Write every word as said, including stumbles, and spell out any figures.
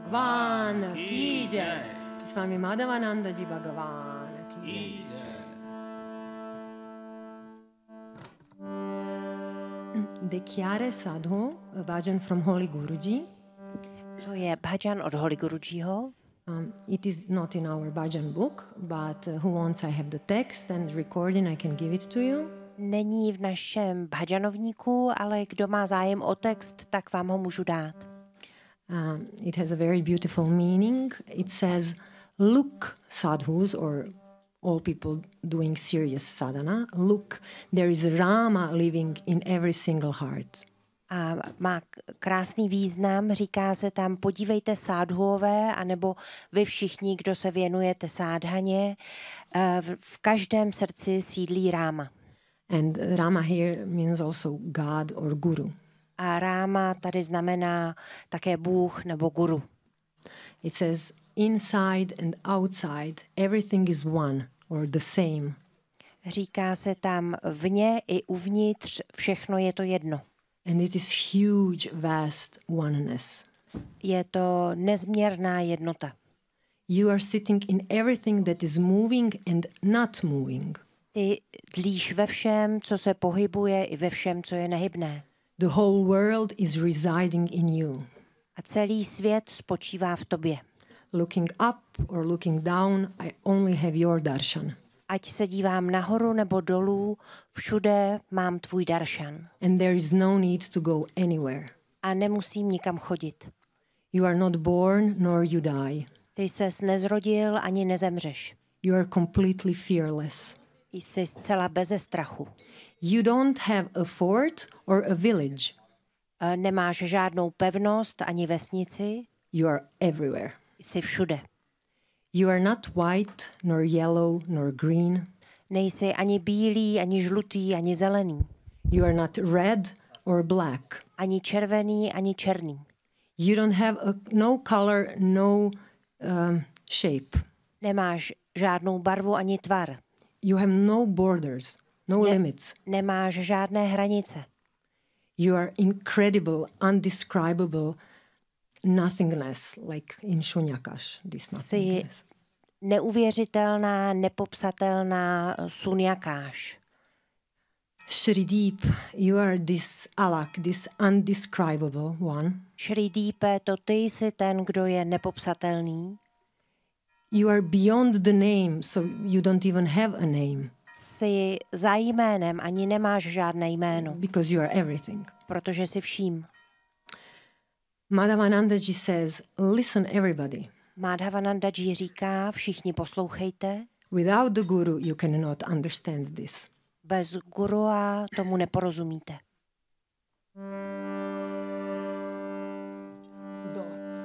Bhagwan ki jai. Swami Madhavananda Ji Bhagwan ki jai. Dekhyare Sadho, a bhajan from Holy Guruji. To je bhajan od Holy Gurujiho. Um, it is not in our bhajan book, but uh, who wants, I have the text and recording, I can give it to you. Není v našem bhajanovníku, ale kdo má zájem o text, tak vám ho můžu dát. Um, it has a very beautiful meaning. It says, look, sadhus, or all people doing serious sadhana, look, there is Rama living in every single heart. A má krásný význam, říká se tam, podívejte sádhuové, anebo vy všichni, kdo se věnujete sádhaně, v každém srdci sídlí Ráma. And Rama here means also God or Guru. A Ráma tady znamená také Bůh nebo Guru. It says, inside and outside, everything is one or the same. Říká se tam vně i uvnitř, všechno je to jedno. And it is huge, vast oneness. Je to nezměrná jednota. You are sitting in everything that is moving and not moving. Ty tlíš ve všem, co se pohybuje, i ve všem, co je nehybné. The whole world is residing in you. A celý svět spočívá v tobě. Looking up or looking down, I only have your darshan. Ať se dívám nahoru nebo dolů, všude mám tvůj darshan. And there is no need to go anywhere. A nemusím nikam chodit. You are not born nor you die. Ty ses nezrodil ani nezemřeš. You are completely fearless. Jsi zcela beze strachu. You don't have a fort or a village. Nemáš žádnou pevnost ani vesnici. You are everywhere. Jsi všude. You are not white, nor yellow, nor green. Nejsi ani bílý, ani žlutý, ani zelený. You are not red or black. Ani červený, ani černý. You don't have a, no color, no um, shape. Nemáš žádnou barvu ani tvar. You have no borders, no ne- limits. Nemáš žádné hranice. You are incredible, undescribable nothingness, like in Shunyakash, this nothingness. Neuvěřitelná, nepopsatelná sunyakáš. Shrideep, you are this alak, this undescribable one. Shrideepe, to ty jsi ten, kdo je nepopsatelný. You are beyond the name, so you don't even have a name. Jsi za jménem, ani nemáš žádné jméno. Because you are everything. Protože jsi vším. Madhavanandaji says, listen everybody. Madhavanandaji říká, všichni poslouchejte. Without the guru, you cannot understand this. Bez gurua tomu neporozumíte.